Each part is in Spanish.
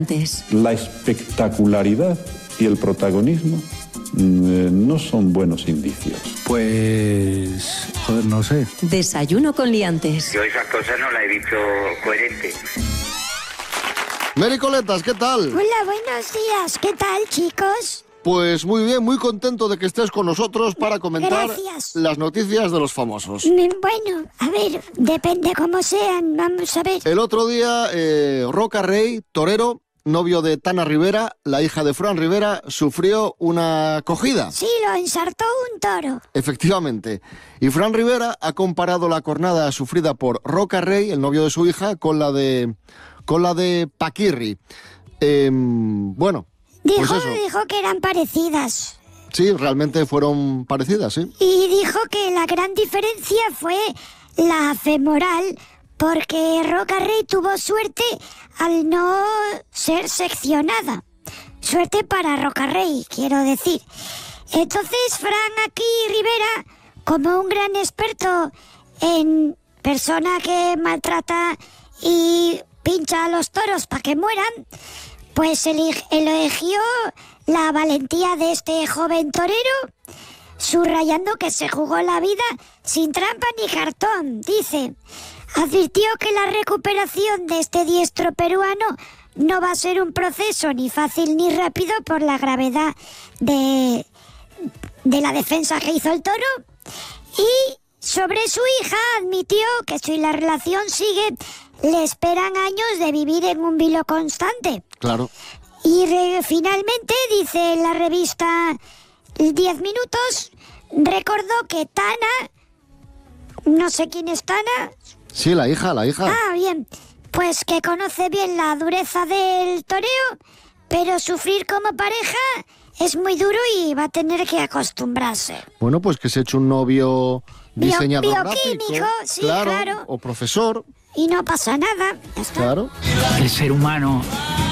La espectacularidad y el protagonismo no son buenos indicios. Pues, joder, no sé. Desayuno con liantes. Yo esas cosas no las he visto coherentes. Mary Coletas, ¿qué tal? Hola, buenos días. ¿Qué tal, chicos? Pues muy bien, muy contento de que estés con nosotros para comentar las noticias de los famosos. Bueno, a ver, depende cómo sean, vamos a ver. El otro día, Roca Rey, torero, novio de Tana Rivera, la hija de Fran Rivera, sufrió una cogida. Sí, lo ensartó un toro. Efectivamente. Y Fran Rivera ha comparado la cornada sufrida por Roca Rey, el novio de su hija, con la de Paquirri. Bueno, dijo que eran parecidas. Sí, realmente fueron parecidas, sí. Y dijo que la gran diferencia fue la femoral, porque Roca Rey tuvo suerte al no ser seccionada. Suerte para Roca Rey, quiero decir. Entonces, Fran aquí Rivera, como un gran experto en persona que maltrata y pincha a los toros para que mueran, pues eligió la valentía de este joven torero, subrayando que se jugó la vida sin trampa ni cartón. Dice, advirtió que la recuperación de este diestro peruano no va a ser un proceso ni fácil ni rápido por la gravedad de la defensa que hizo el toro. Y sobre su hija admitió que si la relación sigue, le esperan años de vivir en un vilo constante. Claro. Y finalmente, dice la revista 10 Minutos, recordó que Tana, no sé quién es Tana. Sí, la hija. Ah, bien. Pues que conoce bien la dureza del toreo, pero sufrir como pareja es muy duro y va a tener que acostumbrarse. Bueno, pues que se eche un novio diseñador bioquímico, gráfico, sí, claro. O profesor. Y no pasa nada. Ya está. Claro. El ser humano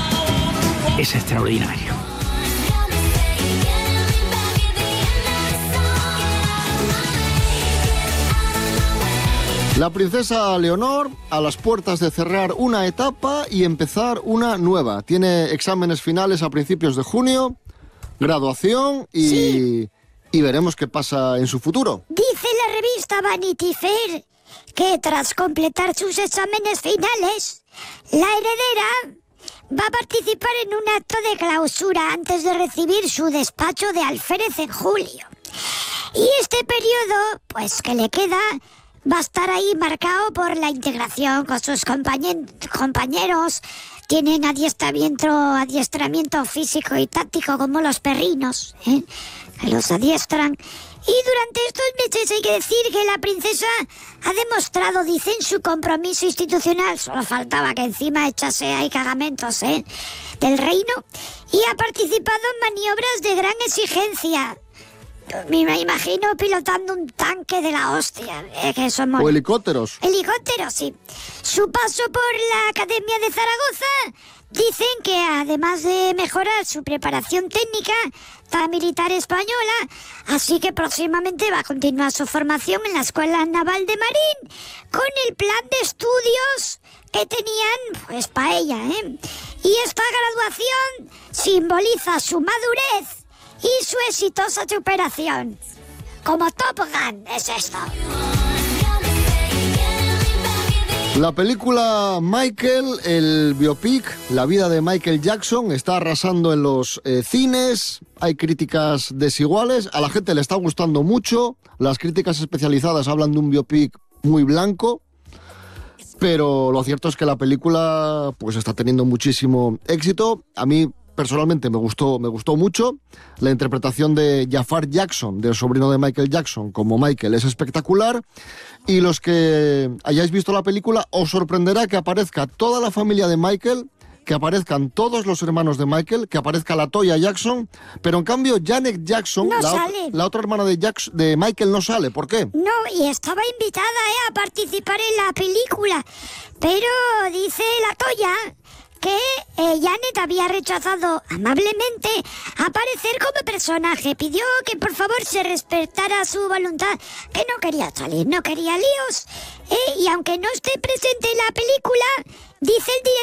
es extraordinario. La princesa Leonor a las puertas de cerrar una etapa y empezar una nueva. Tiene exámenes finales a principios de junio, graduación y veremos qué pasa en su futuro. Dice la revista Vanity Fair que tras completar sus exámenes finales, la heredera va a participar en un acto de clausura antes de recibir su despacho de alférez en julio. Y este periodo, pues que le queda, va a estar ahí marcado por la integración con sus compañeros. Tienen adiestramiento físico y táctico como los perrinos, que los adiestran. Y durante estos meses hay que decir que la princesa ha demostrado, dicen, su compromiso institucional. Solo faltaba que encima echase ahí cagamentos del reino. Y ha participado en maniobras de gran exigencia. Me imagino pilotando un tanque de la hostia. Que somos... O helicópteros. Helicópteros, sí. Su paso por la Academia de Zaragoza, dicen que además de mejorar su preparación técnica, está militar española, así que próximamente va a continuar su formación en la Escuela Naval de Marín, con el plan de estudios que tenían, pues, para ella, Y esta graduación simboliza su madurez y su exitosa superación. Como Top Gun es esto. La película Michael, el biopic, la vida de Michael Jackson, está arrasando en los cines. Hay críticas desiguales, a la gente le está gustando mucho. Las críticas especializadas hablan de un biopic muy blanco, pero lo cierto es que la película pues está teniendo muchísimo éxito. A mí personalmente me gustó mucho. La interpretación de Jafar Jackson, del sobrino de Michael Jackson, como Michael, es espectacular. Y los que hayáis visto la película, os sorprenderá que aparezca toda la familia de Michael, que aparezcan todos los hermanos de Michael, que aparezca la Toya Jackson, pero en cambio Janet Jackson, la otra hermana de Michael, no sale. ¿Por qué? No, y estaba invitada a participar en la película, pero dice la Toya que Janet había rechazado amablemente aparecer como personaje. Pidió que por favor se respetara su voluntad, que no quería salir, no quería líos. Y aunque no esté presente en la película, dice el